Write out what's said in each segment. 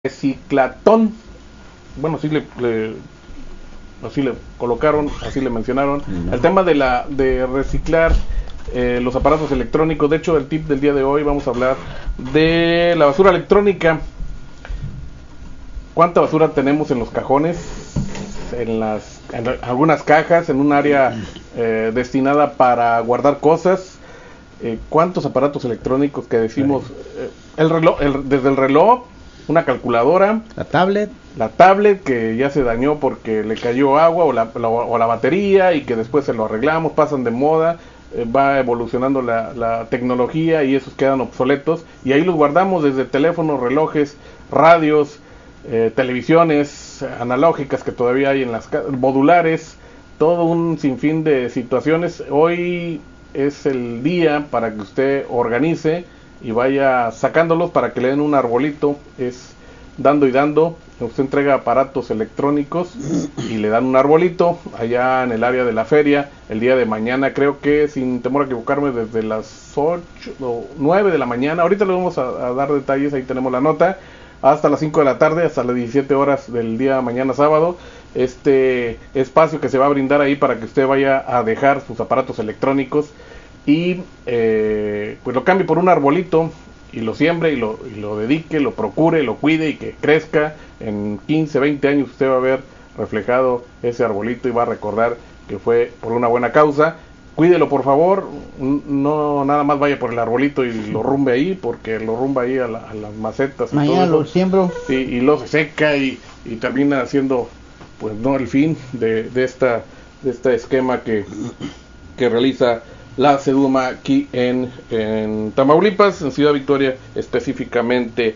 reciclatón. Bueno, así le colocaron, así le mencionaron. El tema de reciclar los aparatos electrónicos. De hecho, el tip del día de hoy vamos a hablar de la basura electrónica. ¿Cuánta basura tenemos en los cajones? En algunas cajas, en un área destinada para guardar cosas. ¿Cuántos aparatos electrónicos que decimos? Desde el reloj, una calculadora, la tablet que ya se dañó porque le cayó agua o la batería y que después se lo arreglamos, pasan de moda, va evolucionando la tecnología y esos quedan obsoletos y ahí los guardamos desde teléfonos, relojes, radios, televisiones analógicas que todavía hay en las modulares, todo un sinfín de situaciones. Hoy es el día para que usted organice y vaya sacándolos para que le den un arbolito. Es dando y dando. Usted entrega aparatos electrónicos y le dan un arbolito allá en el área de la feria el día de mañana, creo que sin temor a equivocarme desde las 8 o 9 de la mañana. Ahorita le vamos a dar detalles, ahí tenemos la nota, hasta las 5 de la tarde, hasta las 17 horas del día de mañana sábado. Este espacio que se va a brindar ahí para que usted vaya a dejar sus aparatos electrónicos y pues lo cambie por un arbolito y lo siembre y lo dedique, lo procure, lo cuide y que crezca. En 15, 20 años usted va a ver reflejado ese arbolito y va a recordar que fue por una buena causa. Cuídelo, por favor, no nada más vaya por el arbolito y lo rumbe ahí, porque lo rumba ahí a las macetas. Mañana lo siembro. Sí, y luego se seca y termina siendo, pues no el fin de este esquema que realiza la Seduma aquí en Tamaulipas, en Ciudad Victoria específicamente.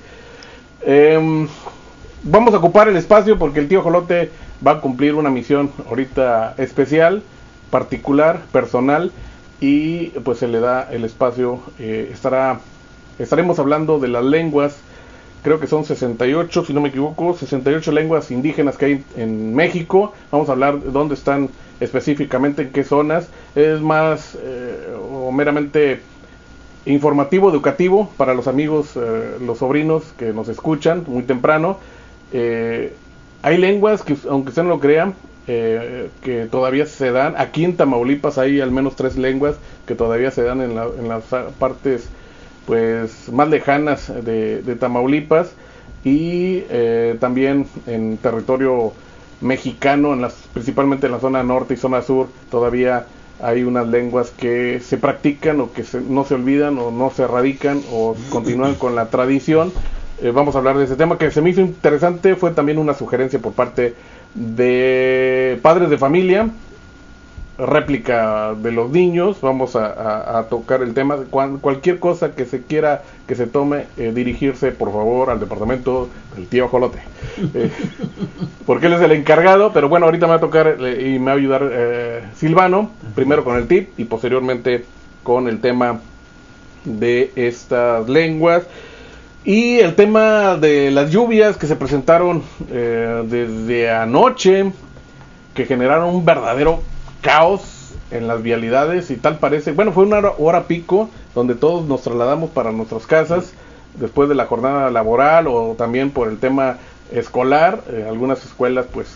Vamos a ocupar el espacio porque el tío Jolote va a cumplir una misión ahorita especial, particular, personal, y pues se le da el espacio. Estaremos hablando de las lenguas. Creo que son 68, si no me equivoco, 68 lenguas indígenas que hay en México. Vamos a hablar de dónde están específicamente, en qué zonas. Es más o meramente informativo, educativo para los amigos, los sobrinos que nos escuchan muy temprano. Hay lenguas que, aunque usted no lo crea, que todavía se dan. Aquí en Tamaulipas hay al menos 3 lenguas que todavía se dan en las partes pues más lejanas de Tamaulipas y también en territorio mexicano, principalmente en la zona norte y zona sur, todavía hay unas lenguas que se practican o que no se olvidan o no se erradican o continúan con la tradición. Vamos a hablar de ese tema que se me hizo interesante. Fue también una sugerencia por parte de padres de familia, réplica de los niños. Vamos a tocar el tema. Cualquier cosa que se quiera que se tome, dirigirse por favor al departamento del tío Jolote, porque él es el encargado. Pero bueno, ahorita me va a tocar y me va a ayudar Silvano, primero con el tip y posteriormente con el tema de estas lenguas y el tema de las lluvias que se presentaron desde anoche, que generaron un verdadero caos en las vialidades y tal parece. Bueno, fue una hora pico donde todos nos trasladamos para nuestras casas después de la jornada laboral o también por el tema escolar. Algunas escuelas pues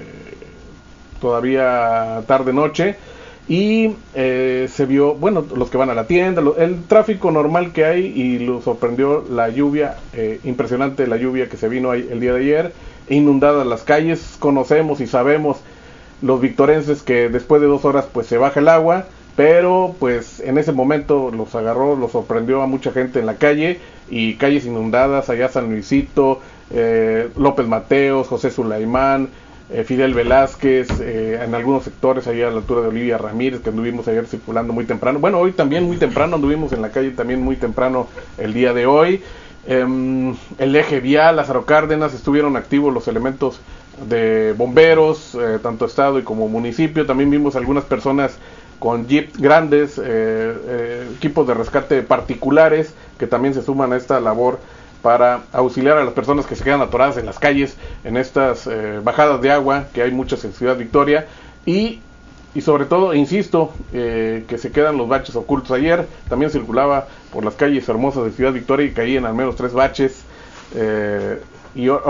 todavía tarde noche y se vio, bueno, los que van a la tienda, el tráfico normal que hay, y lo sorprendió la lluvia, impresionante la lluvia que se vino el día de ayer, inundadas las calles. Conocemos y sabemos los victorenses que después de 2 horas pues se baja el agua, pero pues en ese momento los sorprendió a mucha gente en la calle, y calles inundadas, allá San Luisito, López Mateos, José Sulaimán, Fidel Velázquez, en algunos sectores allá a la altura de Olivia Ramírez, que anduvimos ayer circulando muy temprano. Bueno, hoy también muy temprano anduvimos en la calle, también muy temprano el día de hoy. El eje vial, Lázaro Cárdenas, estuvieron activos los elementos de bomberos, tanto estado y como municipio. También vimos algunas personas con jeep grandes, equipos de rescate particulares que también se suman a esta labor para auxiliar a las personas que se quedan atoradas en las calles en estas bajadas de agua que hay muchas en Ciudad Victoria, y sobre todo, insisto, que se quedan los baches ocultos. Ayer también circulaba por las calles hermosas de Ciudad Victoria y caían al menos 3 baches Y